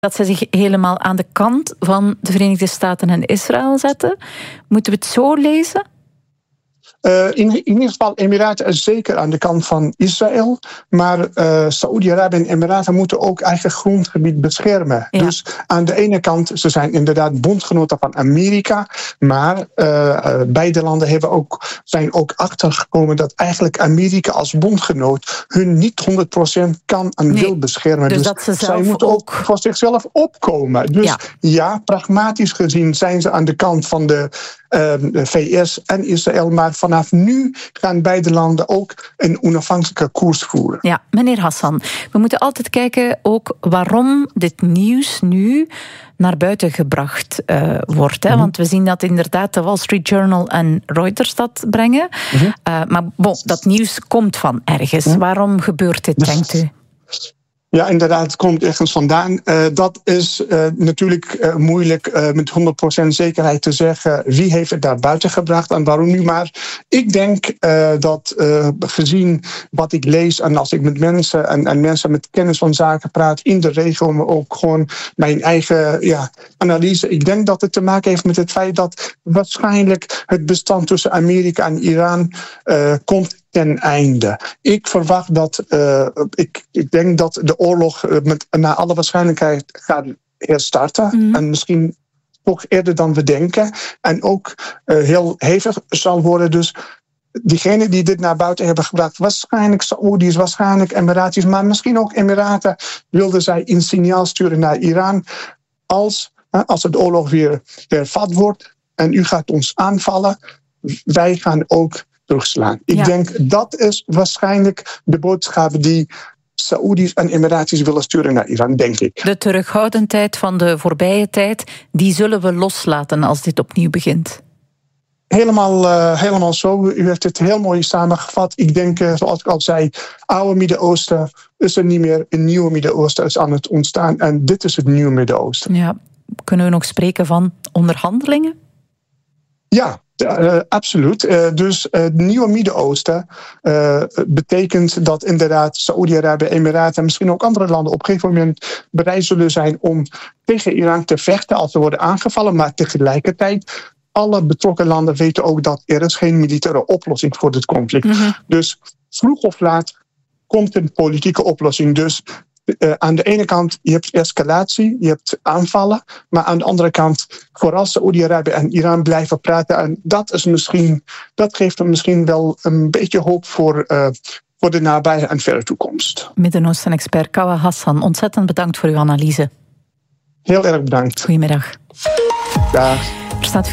dat ze zich helemaal aan de kant van de Verenigde Staten en Israël zetten. Moeten we het zo lezen? In ieder geval, Emiraten is zeker aan de kant van Israël. Maar Saoedi-Arabië en Emiraten moeten ook eigen grondgebied beschermen. Ja. Dus aan de ene kant, ze zijn inderdaad bondgenoten van Amerika. Maar beide landen zijn ook achtergekomen dat eigenlijk Amerika als bondgenoot hun niet 100% kan en wil beschermen. Dus dat zij moeten ook voor zichzelf opkomen. Dus ja, pragmatisch gezien zijn ze aan de kant van de VS en Israël, maar vanaf nu gaan beide landen ook een onafhankelijke koers voeren. Ja, meneer Hassan, we moeten altijd kijken ook waarom dit nieuws nu naar buiten gebracht wordt. Hè? Want we zien dat inderdaad de Wall Street Journal en Reuters dat brengen. Maar dat nieuws komt van ergens. Waarom gebeurt dit, denkt u? Ja, inderdaad, het komt ergens vandaan. Dat is natuurlijk moeilijk met 100% zekerheid te zeggen wie heeft het daar buiten gebracht en waarom nu. Maar ik denk dat gezien wat ik lees en als ik met mensen en mensen met kennis van zaken praat in de regio, maar ook gewoon mijn eigen analyse. Ik denk dat het te maken heeft met het feit dat waarschijnlijk het bestand tussen Amerika en Iran komt ten einde. Ik verwacht dat, ik denk dat de oorlog naar alle waarschijnlijkheid gaat herstarten. En misschien toch eerder dan we denken. En ook heel hevig zal worden. Dus diegenen die dit naar buiten hebben gebracht, waarschijnlijk Saoedi's, waarschijnlijk Emiratis, maar misschien ook Emiraten, wilden zij een signaal sturen naar Iran. Als het oorlog weer hervat wordt en u gaat ons aanvallen, wij gaan ook terugslaan. Ik denk dat is waarschijnlijk de boodschap die Saoedi's en Emiratis willen sturen naar Iran, denk ik. De terughoudendheid van de voorbije tijd, die zullen we loslaten als dit opnieuw begint. Helemaal zo. U heeft het heel mooi samengevat. Ik denk, zoals ik al zei, oude Midden-Oosten is er niet meer. Een nieuwe Midden-Oosten is aan het ontstaan. En dit is het nieuwe Midden-Oosten. Ja. Kunnen we nog spreken van onderhandelingen? Ja, absoluut. Dus het nieuwe Midden-Oosten betekent dat inderdaad Saoedi-Arabië, Emiraten en misschien ook andere landen op een gegeven moment bereid zullen zijn om tegen Iran te vechten als ze worden aangevallen. Maar tegelijkertijd, alle betrokken landen weten ook dat er is geen militaire oplossing voor dit conflict. Dus vroeg of laat komt een politieke oplossing. Dus aan de ene kant, je hebt escalatie, je hebt aanvallen. Maar aan de andere kant, vooral Saoedi-Arabië en Iran blijven praten. En dat geeft hem misschien wel een beetje hoop voor de nabije en verre toekomst. Midden-Oosten-expert Kawa Hassan, ontzettend bedankt voor uw analyse. Heel erg bedankt. Goedemiddag. Dag. Er staat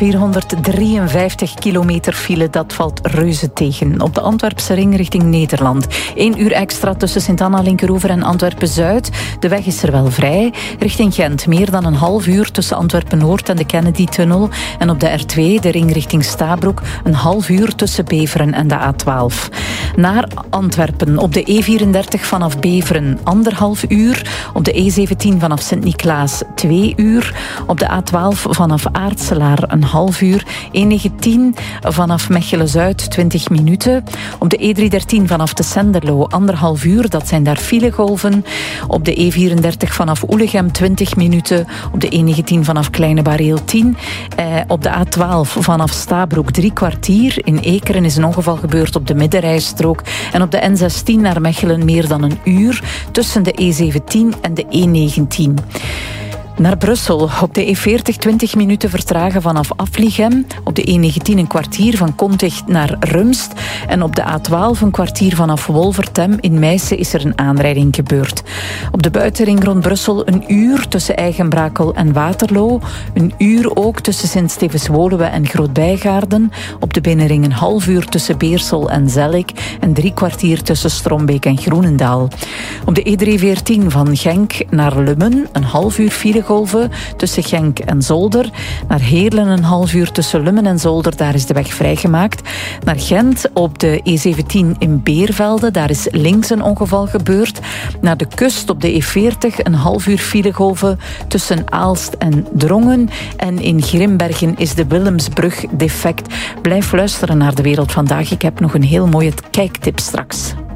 453 kilometer file, dat valt reuze tegen. Op de Antwerpse ring richting Nederland. 1 uur extra tussen Sint-Anna, Linkeroever en Antwerpen-Zuid. De weg is er wel vrij. Richting Gent meer dan een half uur tussen Antwerpen-Noord en de Kennedy-tunnel. En op de R2, de ring richting Stabroek, een half uur tussen Beveren en de A12. Naar Antwerpen op de E34 vanaf Beveren 1,5 uur. Op de E17 vanaf Sint-Niklaas 2 uur. Op de A12 vanaf Aartselaar een half uur. E19 vanaf Mechelen-Zuid 20 minuten. Op de E313 vanaf de Senderlo 1,5 uur. Dat zijn daar filegolven. Op de E34 vanaf Oelegem 20 minuten. Op de E19 vanaf Kleine Bareel 10. Op de A12 vanaf Stabroek 3 kwartier. In Ekeren is een ongeval gebeurd op de middenrijstrook. En op de N16 naar Mechelen meer dan een uur. Tussen de E17 en de E19. Naar Brussel. Op de E40 20 minuten vertragen vanaf Afligem. Op de E19 een kwartier van Konticht naar Rumst. En op de A12 een kwartier vanaf Wolvertem. In Meissen is er een aanrijding gebeurd. Op de buitenring rond Brussel een uur tussen Eigenbrakel en Waterloo. Een uur ook tussen Sint-Stevens-Woluwe en Groot-Bijgaarden. Op de binnenring een half uur tussen Beersel en Zellik. En 3 kwartier tussen Strombeek en Groenendaal. Op de E314 van Genk naar Lummen een half uur file tussen Genk en Zolder. Naar Heerlen een half uur tussen Lummen en Zolder. Daar is de weg vrijgemaakt. Naar Gent op de E17 in Beervelde. Daar is links een ongeval gebeurd. Naar de kust op de E40 een half uur filegolven tussen Aalst en Drongen. En in Grimbergen is de Willemsbrug defect. Blijf luisteren naar De Wereld Vandaag. Ik heb nog een heel mooie kijktip straks.